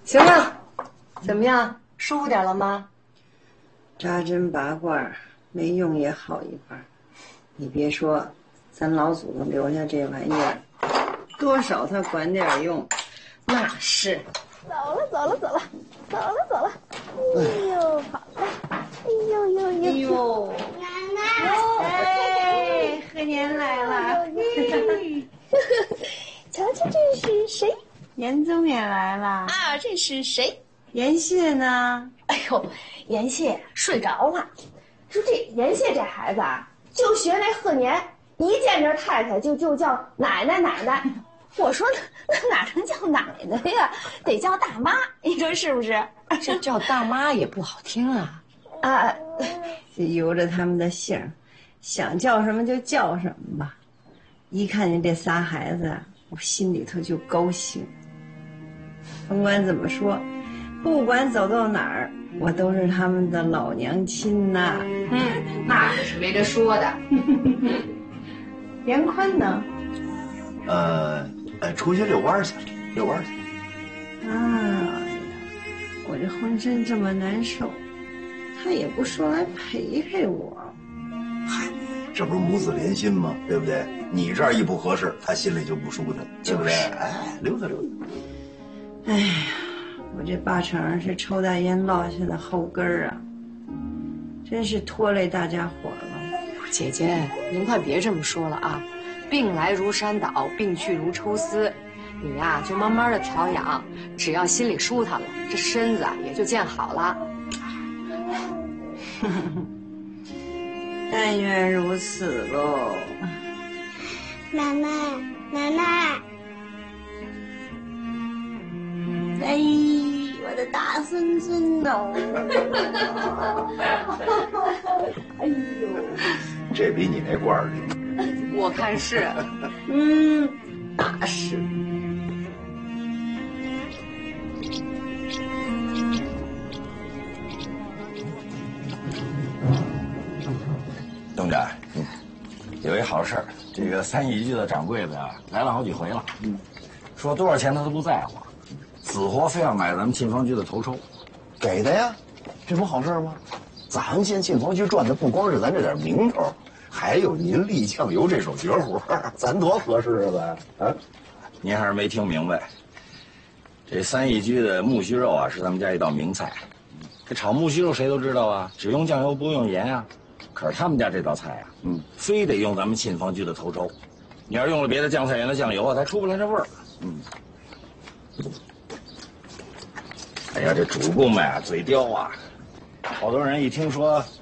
行了，怎么样？舒服点了吗？ 扎针拔罐没用也好一半。你别说，咱老祖宗留下这玩意儿，多少他管点用。 那是。 走了。哎呦，好了。哎呦， 奶奶，哎，贺年来了。 瞧瞧这是谁？ 严宗也来了啊，这是谁？ 严谢呢？ 哎呦，严谢睡着了。说这严谢这孩子啊，就学那贺年，一见着太太就叫奶奶。我说那哪能叫奶奶呀？得叫大妈，你说是不是？ 这叫大妈也不好听啊。 啊， 就由着他们的姓，想叫什么就叫什么吧。一看见这仨孩子，我心里头就高兴。甭管怎么说，不管走到哪儿，我都是他们的老娘亲呐。 那可是没得说的。 严宽呢？ 出去遛弯去。 啊，我这浑身这么难受，他也不说来陪陪我。 嗨，这不是母子连心吗？对不对？你这儿一不合适，他心里就不舒坦，对不对？哎，溜达。 哎呀，我这八成是抽大烟落下的后根儿啊，真是拖累大家伙了。 姐姐，您快别这么说了啊！病来如山倒，病去如抽丝。你呀，就慢慢的调养，只要心里舒坦了，这身子啊也就见好了。 但愿如此喽。 奶奶， 哎，我的大孙孙哦！ 哎呦， 这比你那罐儿灵。 我看是。 大事。 东家，有一好事儿，这个三义居的掌柜的呀来了好几回了，说多少钱他都不在乎，死活非要买咱们沁芳居的头抽。 给的呀，这不好事吗？咱们现沁芳居赚的不光是咱这点名头，还有您立酱油这手绝活，咱多合适啊！咱您还是没听明白，这三义居的木须肉啊是咱们家一道名菜。这炒木须肉谁都知道啊，只用酱油不用盐啊。可是他们家这道菜啊，非得用咱们沁芳居的头抽。你要用了别的酱菜园的酱油啊，它出不来这味儿。哎呀，这主顾们啊，嘴刁啊，好多人一听说